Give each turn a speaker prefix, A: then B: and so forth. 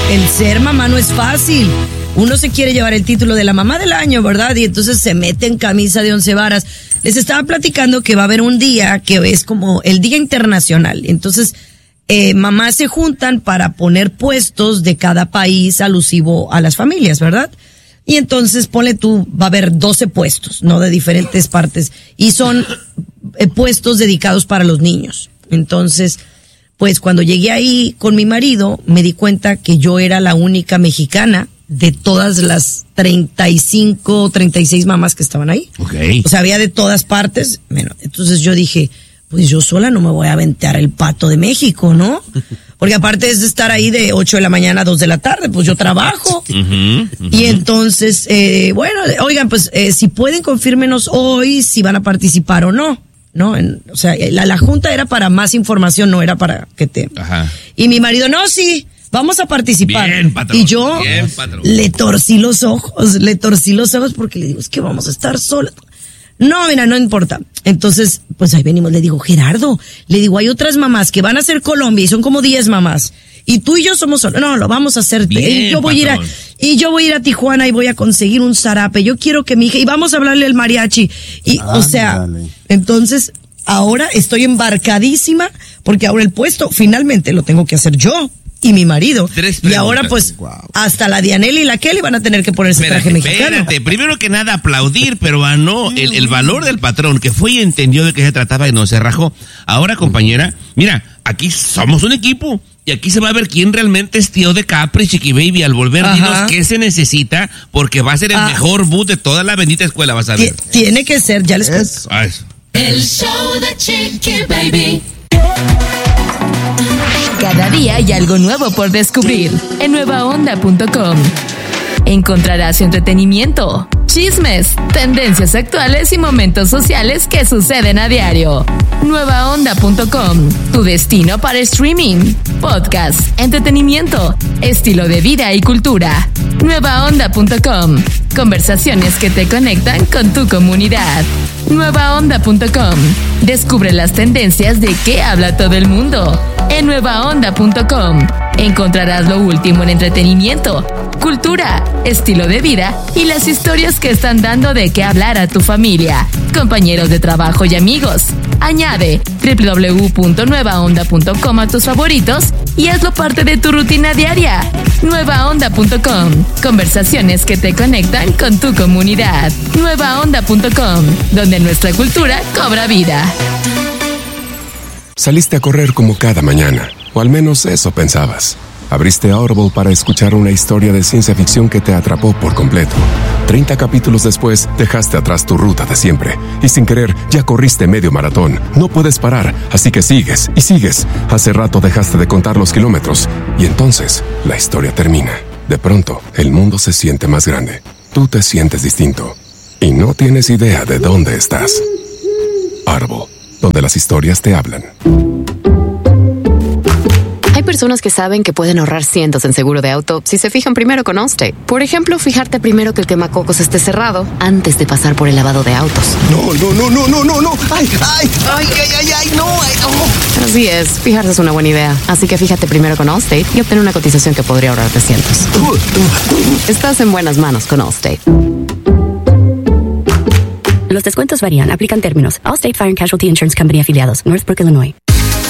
A: el ser mamá no es fácil. Uno se quiere llevar el título de la mamá del año, ¿verdad? Y entonces se mete en camisa de 11 varas. Les estaba platicando que va a haber un día que es como el Día Internacional. Entonces, mamás se juntan para poner puestos de cada país alusivo a las familias, ¿verdad? Y entonces, ponle tú, va a haber 12 puestos, ¿no? De diferentes partes. Y son puestos dedicados para los niños. Entonces, pues cuando llegué ahí con mi marido, me di cuenta que yo era la única mexicana de todas las 35 o 36 mamás que estaban ahí.
B: Okay.
A: O sea, había de todas partes. Bueno, entonces yo dije, pues yo sola no me voy a aventar el pato de México, ¿no? Porque aparte es de estar ahí de 8 de la mañana a 2 de la tarde, pues yo trabajo. Y entonces, bueno, oigan, pues si pueden, confírmenos hoy si van a participar o no. ¿No? O sea, la junta era para más información, no era para que te...
B: Ajá.
A: Y mi marido, no, sí, vamos a participar.
B: Bien, patrón.
A: Y yo
B: Bien, patrón.
A: le torcí los ojos porque le digo, es que vamos a estar solos. No, mira, no importa. Entonces, pues ahí venimos, le digo, Gerardo, le digo, hay otras mamás que van a hacer Colombia y son como 10 mamás. Y tú y yo somos solos. No, lo vamos a hacer.
B: Bien,
A: yo voy a ir a Tijuana y voy a conseguir un zarape. Yo quiero que mi hija, y vamos a hablarle al mariachi. Y, o sea,
C: dale.
A: Entonces, ahora estoy embarcadísima porque ahora el puesto finalmente lo tengo que hacer yo y mi marido.
B: 3
A: y ahora pues hasta la Dianela y la Kelly van a tener que ponerse traje mexicano.
B: Espérate, primero que nada aplaudir, pero ganó el valor del patrón, que fue y entendió de qué se trataba y no se rajó. Ahora, compañera, mira, aquí somos un equipo. Y aquí se va a ver quién realmente es tío de Capri, Chiqui Baby. Al volver, dinos qué se necesita, porque va a ser el mejor bus de toda la bendita escuela, vas a ver.
A: Tiene que ser, ya les cuento.
B: Eso.
D: El show de Chiqui Baby.
E: Cada día hay algo nuevo por descubrir en nuevaonda.com. Encontrarás entretenimiento, chismes, tendencias actuales y momentos sociales que suceden a diario. Nuevaonda.com, tu destino para streaming, podcast, entretenimiento, estilo de vida y cultura. Nuevaonda.com, conversaciones que te conectan con tu comunidad. Nuevaonda.com, descubre las tendencias de qué habla todo el mundo. En nuevaonda.com encontrarás lo último en entretenimiento, cultura, estilo de vida y las historias que están dando de qué hablar a tu familia, compañeros de trabajo y amigos. Añade www.nuevaonda.com a tus favoritos y hazlo parte de tu rutina diaria. Nuevaonda.com, conversaciones que te conectan con tu comunidad. Nuevaonda.com, donde nuestra cultura cobra vida.
F: Saliste a correr como cada mañana, o al menos eso pensabas. Abriste Audible para escuchar una historia de ciencia ficción que te atrapó por completo. 30 capítulos después, dejaste atrás tu ruta de siempre. Y sin querer, ya corriste medio maratón. No puedes parar, así que sigues y sigues. Hace rato dejaste de contar los kilómetros. Y entonces, la historia termina. De pronto, el mundo se siente más grande. Tú te sientes distinto. Y no tienes idea de dónde estás. Audible, donde las historias te hablan.
G: Hay personas que saben que pueden ahorrar cientos en seguro de auto si se fijan primero con Allstate. Por ejemplo, fijarte primero que el quemacocos esté cerrado antes de pasar por el lavado de autos.
C: No. Ay, no.
G: Así es, fijarse es una buena idea. Así que fíjate primero con Allstate y obtén una cotización que podría ahorrarte cientos. Estás en buenas manos con Allstate.
H: Los descuentos varían. Aplican términos. Allstate Fire and Casualty Insurance Company afiliados. Northbrook, Illinois.